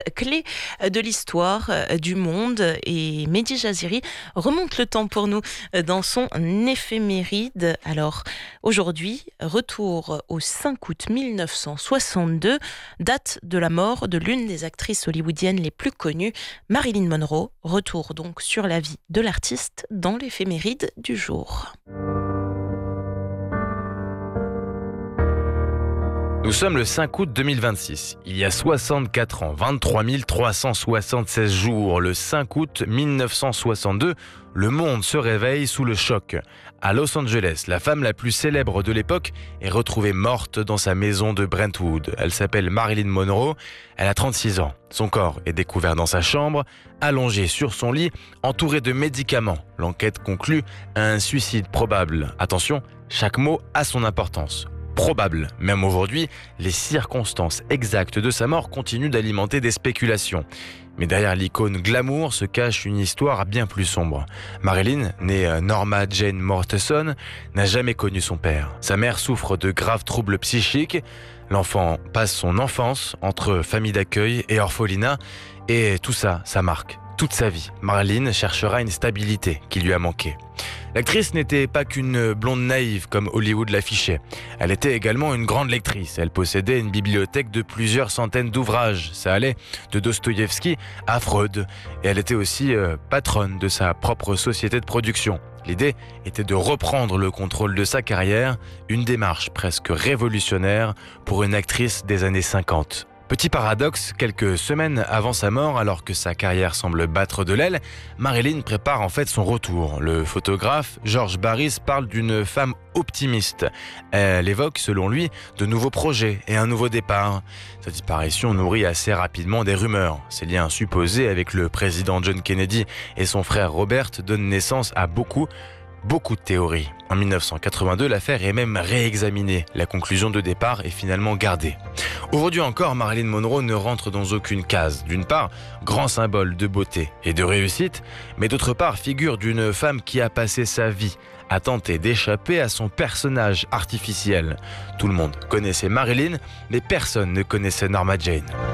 clé de l'histoire du monde, et Mehdi Jaziri remonte le temps pour nous dans son éphéméride. Alors aujourd'hui, retour au 5 août 1962, date de la mort de l'une des actrices hollywoodiennes les plus connues, Marilyn Monroe. Retour donc sur la vie de l'artiste dans l'éphéméride du jour. Nous sommes le 5 août 2026. Il y a 64 ans, 23 376 jours, le 5 août 1962, le monde se réveille sous le choc. À Los Angeles, la femme la plus célèbre de l'époque est retrouvée morte dans sa maison de Brentwood. Elle s'appelle Marilyn Monroe, elle a 36 ans. Son corps est découvert dans sa chambre, allongé sur son lit, entouré de médicaments. L'enquête conclut à un suicide probable. Attention, chaque mot a son importance. Probable. Même aujourd'hui, les circonstances exactes de sa mort continuent d'alimenter des spéculations. Mais derrière l'icône glamour se cache une histoire bien plus sombre. Marilyn, née Norma Jane Mortensen, n'a jamais connu son père. Sa mère souffre de graves troubles psychiques. L'enfant passe son enfance entre famille d'accueil et orphelinat. Et tout ça, ça marque toute sa vie. Marilyn cherchera une stabilité qui lui a manqué. L'actrice n'était pas qu'une blonde naïve comme Hollywood l'affichait. Elle était également une grande lectrice. Elle possédait une bibliothèque de plusieurs centaines d'ouvrages. Ça allait de Dostoïevski à Freud. Et elle était aussi patronne de sa propre société de production. L'idée était de reprendre le contrôle de sa carrière, une démarche presque révolutionnaire pour une actrice des années 50. Petit paradoxe, quelques semaines avant sa mort, alors que sa carrière semble battre de l'aile, Marilyn prépare en fait son retour. Le photographe George Barris parle d'une femme optimiste. Elle évoque, selon lui, de nouveaux projets et un nouveau départ. Sa disparition nourrit assez rapidement des rumeurs. Ses liens supposés avec le président John Kennedy et son frère Robert donnent naissance à beaucoup de théories. En 1982, l'affaire est même réexaminée. La conclusion de départ est finalement gardée. Aujourd'hui encore, Marilyn Monroe ne rentre dans aucune case. D'une part, grand symbole de beauté et de réussite, mais d'autre part, figure d'une femme qui a passé sa vie à tenter d'échapper à son personnage artificiel. Tout le monde connaissait Marilyn, mais personne ne connaissait Norma Jane.